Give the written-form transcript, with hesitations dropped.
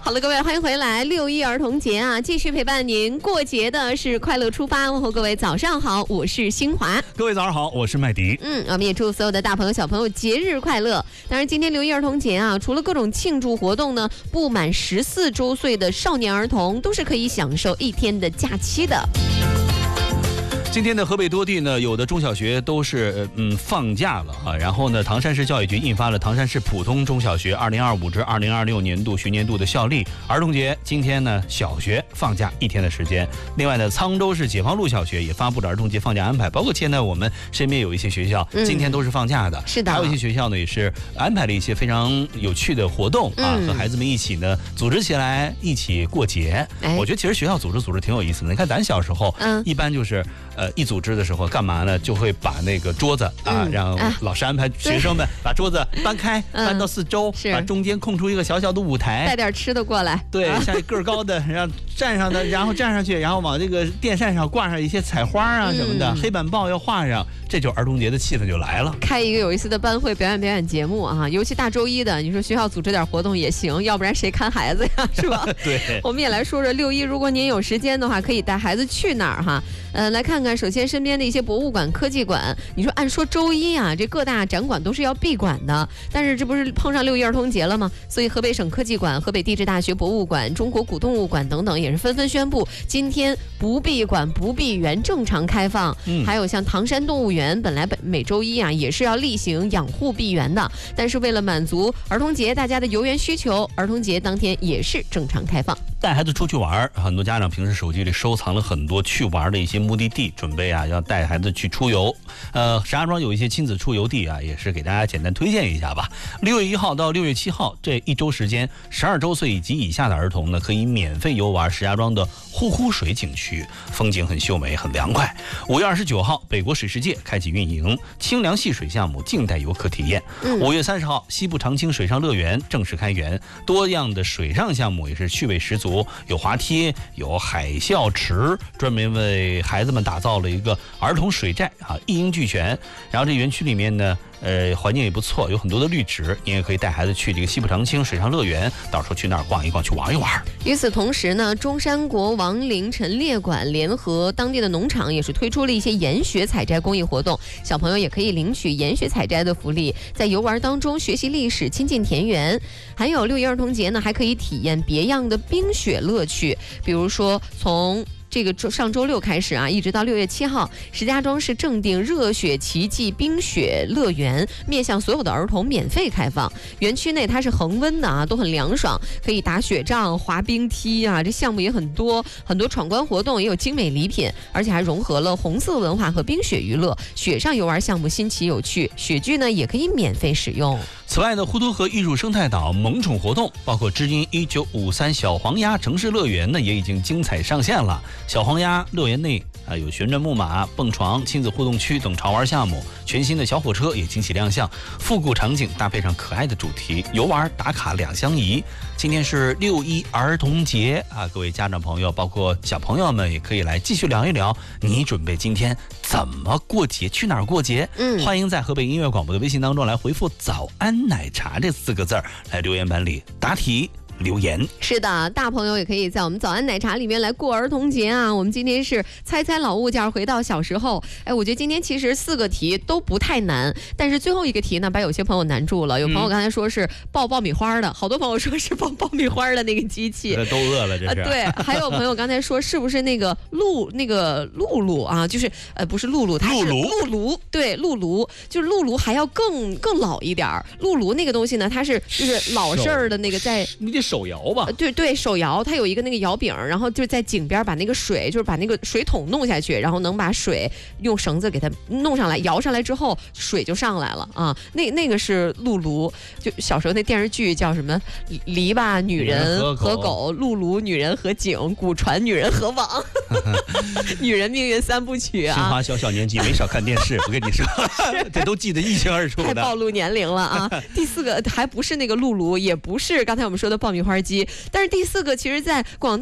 好了，各位，欢迎回来。6·1儿童节啊，继续陪伴您过节的是快乐出发。问候各位早上好，我是新华。 各位早上好，我是麦迪。 我们也祝所有的大朋友小朋友节日快乐。当然，今天6·1儿童节啊，除了各种庆祝活动呢，不满14周岁的少年儿童都是可以享受1天的假期的。 今天的河北多地呢，有的中小学都是放假了啊。然后呢，唐山市教育局印发了唐山市普通中小学2025至2026年度学年度的校历。儿童节今天呢，小学放假1天的时间。另外呢，沧州市解放路小学也发布了儿童节放假安排，包括现在我们身边有一些学校今天都是放假的。 是的， 还有一些学校呢也是安排了一些非常有趣的活动啊，和孩子们一起呢组织起来一起过节。我觉得其实学校组织挺有意思的。你看咱小时候，一般就是一组织的时候干嘛呢？就会把那个桌子啊，让老师安排学生们把桌子搬开，搬到4周，把中间空出一个小小的舞台， 带点吃的过来。 对，像个儿高的，让站上的，然后站上去，然后往这个电扇上挂上一些彩花啊什么的，黑板报要画上，这就儿童节的气氛就来了。 开一个有意思的班会，表演节目啊，尤其大周一的，你说学校组织点活动也行，要不然谁看孩子呀，是吧？ 对， 我们也来说说6·1，如果您有时间的话，可以带孩子去哪儿哈？来看看，首先身边的一些博物馆、科技馆。你说按说周一啊，这各大展馆都是要闭馆的，但是这不是碰上6·1儿童节了吗？所以河北省科技馆、河北地质大学博物馆、中国古动物馆等等也是纷纷宣布，今天不闭馆、不闭园，正常开放。还有像唐山动物园，本来每周一啊也是要例行养护闭园的，但是为了满足儿童节大家的游园需求，儿童节当天也是正常开放。 带孩子出去玩，很多家长平时手机里收藏了很多去玩的一些目的地，准备啊要带孩子去出游。石家庄有一些亲子出游地啊，也是给大家简单推荐一下吧。6月1号到6月7号这1周时间，12周岁以及以下的儿童呢，可以免费游玩石家庄的呼呼水景区，风景很秀美，很凉快。5月29号，北国水世界开启运营，清凉戏水项目静待游客体验。5月30号，西部长青水上乐园正式开园，多样的水上项目也是趣味十足，有滑梯，有海啸池，专门为孩子们打造了一个儿童水寨啊，一应俱全。然后这园区里面呢，环境也不错，有很多的绿植，你也可以带孩子去这个西部长青水上乐园，到时候去那儿逛一逛，去玩一玩。 与此同时呢，中山国王陵陈列馆联合当地的农场也是推出了一些研学采摘公益活动，小朋友也可以领取研学采摘的福利，在游玩当中学习历史，亲近田园。还有6·1儿童节呢，还可以体验别样的冰雪乐趣，比如说从这个上周6开始啊，一直到6月7号，石家庄市正定热血奇迹冰雪乐园面向所有的儿童免费开放。园区内它是恒温的啊，都很凉爽，可以打雪仗、滑冰梯啊，这项目也很多，很多闯关活动，也有精美礼品，而且还融合了红色文化和冰雪娱乐。雪上游玩项目新奇有趣，雪具呢也可以免费使用。 此外呢，滹沱河艺术生态岛萌宠活动，包括知音1953小黄鸭城市乐园呢，也已经精彩上线了。小黄鸭乐园内有旋转木马、蹦床、亲子互动区等潮玩项目，全新的小火车也惊喜亮相，复古场景搭配上可爱的主题，游玩打卡两相宜。今天是6·1儿童节啊，各位家长朋友，包括小朋友们也可以来继续聊一聊，你准备今天怎么过节，去哪儿过节？欢迎在河北音乐广播的微信当中来回复早安奶茶这4个字来留言板里答题留言。 是的，大朋友也可以在我们早安奶茶里面来过儿童节啊。我们今天是猜猜老物件，回到小时候。我觉得今天其实4个题都不太难，但是最后一个题呢，把有些朋友难住了。有朋友刚才说是爆爆米花的，好多朋友说是爆米花的那个机器， 都饿了这是。 对，还有朋友刚才说是不是那个露露啊，就是不是露露，它是露炉，对，露炉，就是露炉还要更老一点。露炉那个东西呢，它是就是老式儿的那个在你得手摇吧？ 对，手摇，它有一个那个摇柄，然后就在井边把那个水，就是把那个水桶弄下去，然后能把水用绳子给它弄上来，摇上来之后水就上来了啊。那个是露炉，就小时候那电视剧叫什么篱笆女人和狗，露炉女人和井，古船女人和网，女人命运3部曲啊。 新华小年纪没少看电视，我跟你说，这都记得一清二楚的， 太暴露年龄了啊。第4个还不是那个露炉，也不是刚才我们说的爆米花机，但是第4个其实在广大